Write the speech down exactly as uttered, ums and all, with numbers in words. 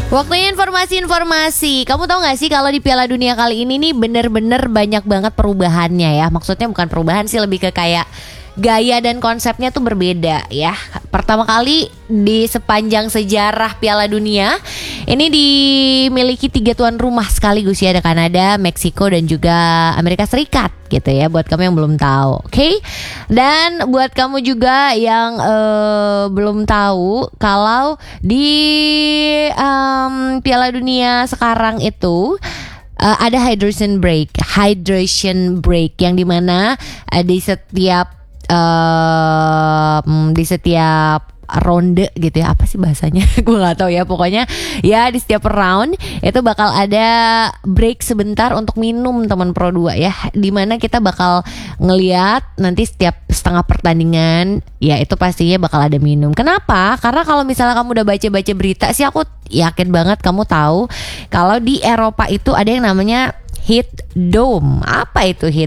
Waktunya informasi-informasi. Kamu tahu gak sih kalau di Piala Dunia kali ini nih bener-bener banyak banget perubahannya ya. Maksudnya bukan perubahan sih, lebih ke kayak gaya dan konsepnya tuh berbeda ya. Pertama kali di sepanjang sejarah Piala Dunia ini dimiliki tiga tuan rumah sekaligus ya. Ada Kanada, Meksiko dan juga Amerika Serikat gitu ya, buat kamu yang belum tahu. Oke, okay? Dan buat kamu juga yang uh, belum tahu kalau di um, Piala Dunia sekarang itu uh, ada hydration break, hydration break yang dimana uh, di setiap uh, di setiap ronde gitu ya, apa sih bahasanya gue nggak tahu ya, pokoknya ya di setiap round itu bakal ada break sebentar untuk minum teman Pro dua ya, dimana kita bakal ngeliat nanti setiap setengah pertandingan ya itu pastinya bakal ada minum. Kenapa? Karena kalau misalnya kamu udah baca-baca berita sih, aku yakin banget kamu tahu kalau di Eropa itu ada yang namanya heat dome. Apa itu heat